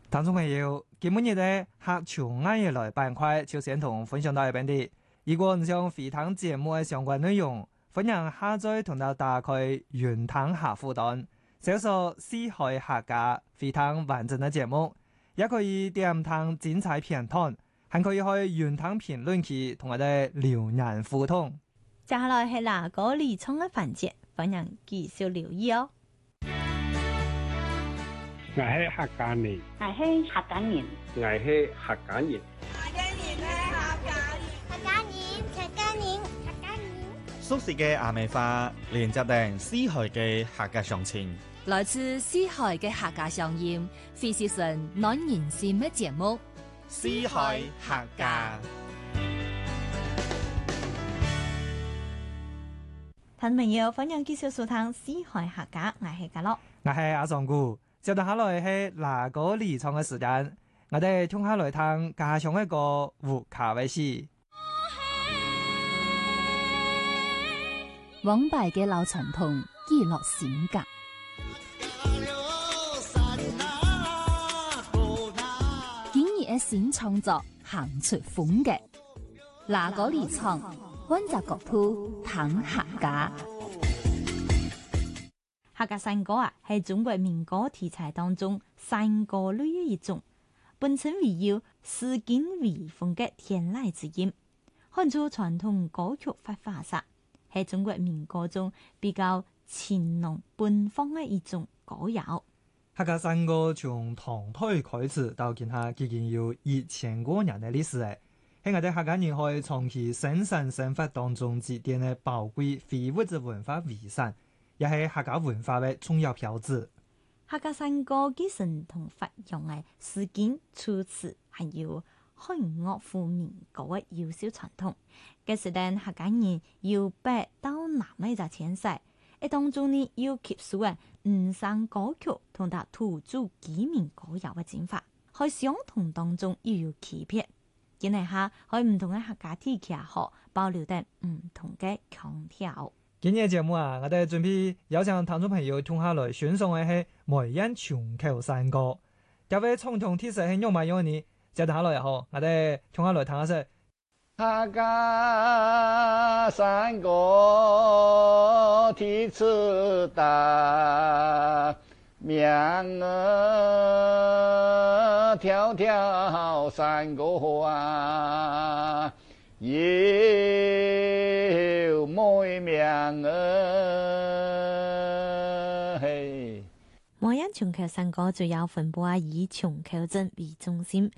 聽眾朋友，今日嘅客場啱嘢來板塊就先同分享到呢邊啲。如果唔想回聽節目嘅相關內容，歡迎下載同到打開雲聽客戶端，搜索四海客家回聽完整嘅節目，也可以點聽精彩片段，還可以去雲聽評論區同我哋留言互動。 接下來係哪個理倉嘅環節，歡迎繼續留意哦。 我係客家人， 我係客家人， 我係客家人， 客家人， 熟悉嘅阿美花，連接定四海嘅客家鄉情， 來自四海嘅客家鄉音，非是純暖人心嘅節目。 四海客家， 聽眾朋友，歡迎繼續收聽四海客家，我係家樂， 我係阿尚姑。接下來係哪個理倉嘅時間，我哋聽下來聽家鄉一個胡卡威士。 往敗嘅老傳統，記錄性格。今日嘅新創作，行出風格。哪個理倉，溫習國土，談客家。 客家山歌啊，係中國民歌題材當中山歌類嘅一種，本稱為有詩經微風嘅天籟之音，看出傳統歌曲發化煞，係中國民歌中比較情濃奔放嘅一種歌謠。 客家山歌從唐代開始到今下，已經有1000多年嘅歷史誒，喺我哋客家人可以長期生產生活當中積澱嘅寶貴非物質文化遺產。也係客家文化嘅重要標誌。 客家山歌繼承同發揚嘅詩經、楚辭，還有漢樂府民歌嘅優秀傳統。嘅時陣客家人由北到南呢就遷徙，喺當中呢要吸收嘅五山歌曲同埋土著居民歌謠嘅精華，喺相同當中又有區別。今日下喺唔同嘅客家地區下保留得唔同嘅腔調。 今日節目啊，我哋準備邀請聽眾朋友聽下來選送嘅係梅縣長口山歌。各位重重提示係用埋用呢，接下來後我哋聽下來聽下先。 客家山歌提出大名兒條條山歌啊，有梅名兒嘿。 梅縣長口山歌主要分佈以長口鎮為中心。